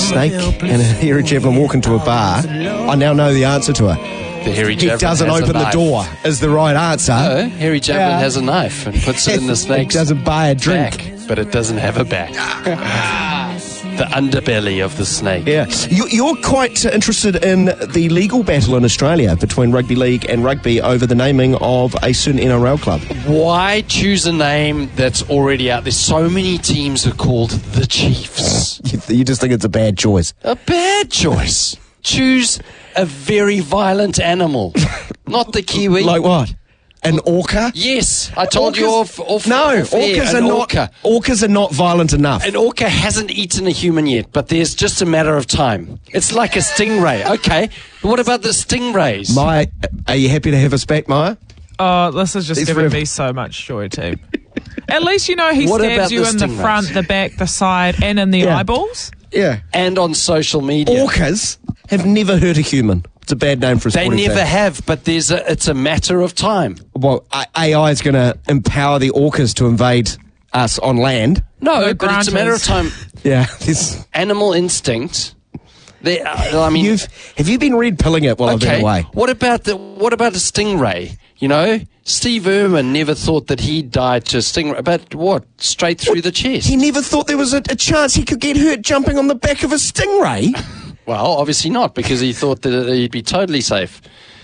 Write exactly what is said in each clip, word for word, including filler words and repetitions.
snake and a hairy javelin walk into a bar, I now know the answer to it. The hairy He javelin doesn't has a open the knife. door is the right answer. No, hairy javelin Yeah. has a knife and puts it in the It snake's doesn't buy a drink. back, but it doesn't have a back. The underbelly of the snake. Yeah. You- You're quite uh, interested in the legal battle in Australia between rugby league and rugby over the naming of a certain N R L club. Why choose a name that's already out there? So many teams are called the Chiefs. You, you just think it's a bad choice. A bad choice. Choose a very violent animal, not the kiwi. Like what? An orca? Yes, I told Orcas- you off. off No, off air, orcas an are orca. not. Orcas are not violent enough. An orca hasn't eaten a human yet, but there's just a matter of time. It's like a stingray. Okay, but what about the stingrays? Maya, are you happy to have us back, Maya? Oh, this is just It's giving real- me so much joy too. At least you know he What stabs about you the in the stingrays? front, the back, the side, and in the Yeah. eyeballs. Yeah. And on social media. Orcas have never hurt a human. It's a bad name for a They sporting never team. have, but there's a, it's a matter of time. Well, A I is going to empower the orcas to invade us on land. No, No but it's a matter of granted. time. Yeah. This, Animal instinct. They, uh, I mean, you've have you been red pilling it while I've okay. been away? What about the what about a stingray? You know, Steve Irwin never thought that he died to a stingray, but what? Straight through the chest. He never thought there was a, a chance he could get hurt jumping on the back of a stingray. Well, obviously not, because he thought that he'd be totally safe.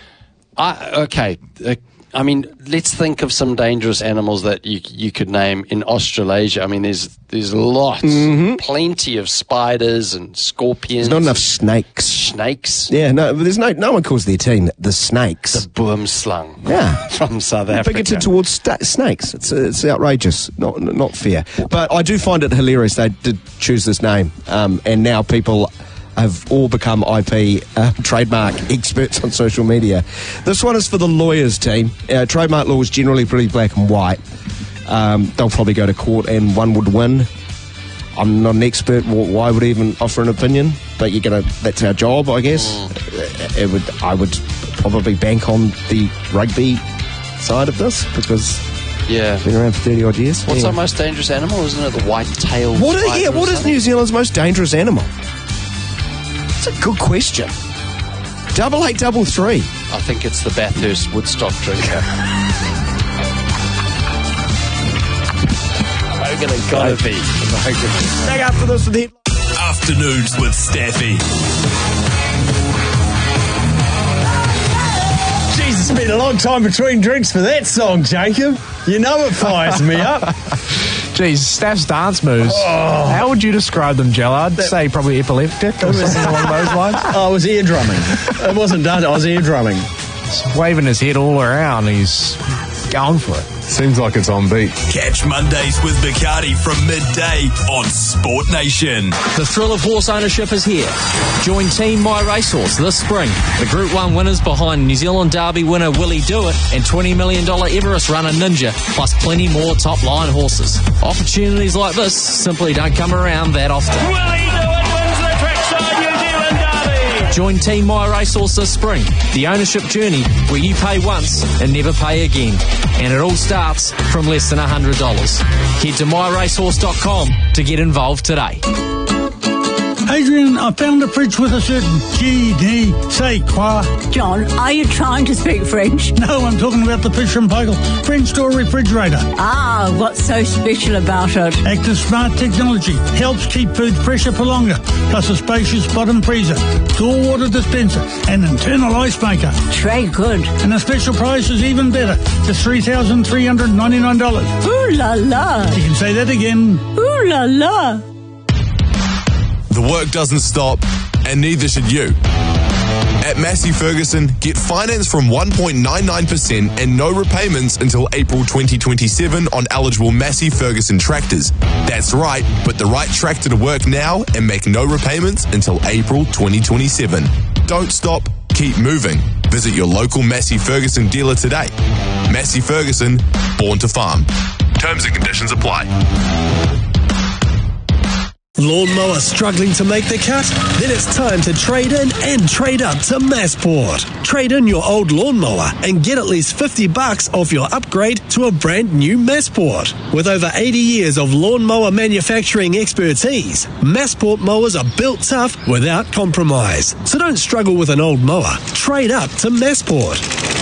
I, okay, uh, I mean, let's think of some dangerous animals that you you could name in Australasia. I mean, there's there's lots, plenty of spiders and scorpions. There's not enough snakes. snakes. Yeah, no, there's no no one calls their team the snakes. The boomslang. Yeah. From South Africa. Bigoted towards sta snakes. It's it's outrageous, not not fair. But I do find it hilarious they did choose this name, um, and now people have all become I P uh, trademark experts on social media. This one is for the lawyers team. Uh, trademark law is generally pretty black and white. Um, they'll probably go to court and one would win. I'm not an expert. wh- Why would I even offer an opinion? But you're gonna. That's our job, I guess. Mm. It would. I would probably bank on the rugby side of this because Yeah. it's been around for thirty odd years. What's yeah. our most dangerous animal? Isn't it the white-tailed What is, spider yeah, or what is something? New Zealand's most dangerous animal? That's a good question. Double eight, double three. I think it's the Bathurst Woodstock drinker. I'm gonna gotta be. Back up for this with the Afternoons with Staffy. Jesus, it's been a long time between drinks for that song, Jacob. You know it fires me up. Jeez, Staff's dance moves. How would you describe them, Jell? I'd say probably epileptic or something along those lines. I was ear drumming. It wasn't done. I was ear drumming. He's waving his head all around. He's going for it. Seems like it's on beat. Catch Mondays with Bacardi from midday on Sport Nation. The thrill of horse ownership is here. Join Team My Racehorse this spring. The Group one winners behind New Zealand Derby winner Willie Dewitt and twenty million dollars Everest runner Ninja, plus plenty more top-line horses. Opportunities like this simply don't come around that often. Willie Dewitt wins the Trackside New Zealand Derby. Join Team My Racehorse this spring. The ownership journey where you pay once and never pay again. And it all starts from less than one hundred dollars. Head to my racehorse dot com to get involved today. Adrian, I found a fridge with a certain G D. Say quoi? John, are you trying to speak French? No, I'm talking about the Fish and Paykel French door refrigerator. Ah, what's so special about it? Active Smart technology helps keep food fresher for longer, plus a spacious bottom freezer, door water dispenser, and internal ice maker. Très good. And the special price is even better, just three thousand three hundred ninety-nine dollars. Ooh la la. You can say that again. Ooh la la. The work doesn't stop, and neither should you. At Massey Ferguson, get finance from one point nine nine percent and no repayments until April twenty twenty-seven on eligible Massey Ferguson tractors. That's right, put the right tractor to work now and make no repayments until April twenty twenty-seven. Don't stop, keep moving. Visit your local Massey Ferguson dealer today. Massey Ferguson, born to farm. Terms and conditions apply. Lawnmower struggling to make the cut? Then it's time to trade in and trade up to Massport. Trade in your old lawnmower and get at least fifty bucks off your upgrade to a brand new Massport. With over eighty years of lawnmower manufacturing expertise, Massport mowers are built tough without compromise. So don't struggle with an old mower. Trade up to Massport.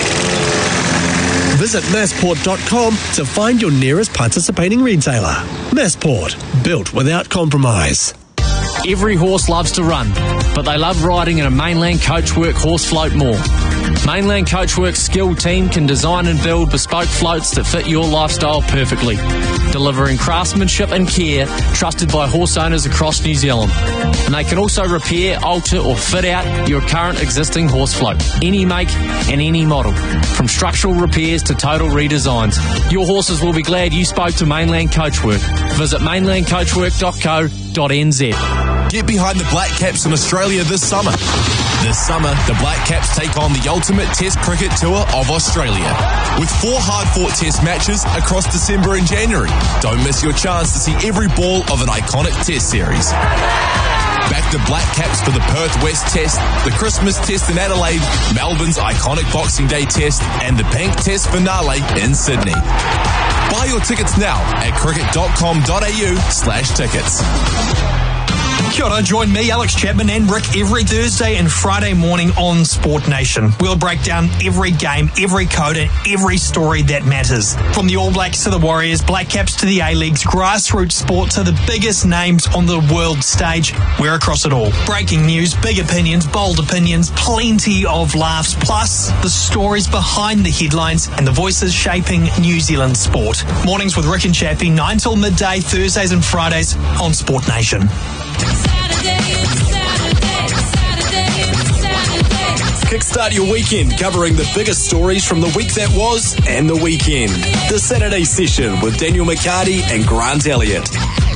Visit massport dot com to find your nearest participating retailer. Massport, built without compromise. Every horse loves to run, but they love riding in a Mainland Coachwork horse float more. Mainland Coachwork's skilled team can design and build bespoke floats that fit your lifestyle perfectly, delivering craftsmanship and care trusted by horse owners across New Zealand. And they can also repair, alter or fit out your current existing horse float, any make and any model, from structural repairs to total redesigns. Your horses will be glad you spoke to Mainland Coachwork. Visit mainland coachwork dot co dot n z. Get behind the Black Caps in Australia this summer. This summer, the Black Caps take on the ultimate Test cricket tour of Australia, with four hard-fought Test matches across December and January. Don't miss your chance to see every ball of an iconic Test series. Back the Black Caps for the Perth West Test, the Christmas Test in Adelaide, Melbourne's iconic Boxing Day Test, and the Bank Test finale in Sydney. Buy your tickets now at cricket dot com dot a u slash tickets. Kia ora, join me, Alex Chapman and Rick every Thursday and Friday morning on Sport Nation. We'll break down every game, every code and every story that matters. From the All Blacks to the Warriors, Black Caps to the A-Leagues, grassroots sport to the biggest names on the world stage, we're across it all. Breaking news, big opinions, bold opinions, plenty of laughs, plus the stories behind the headlines and the voices shaping New Zealand sport. Mornings with Rick and Chappie, nine till midday, Thursdays and Fridays on Sport Nation. Kickstart your weekend covering the biggest stories from the week that was and the weekend. The Saturday Session with Daniel McCarty and Grant Elliott.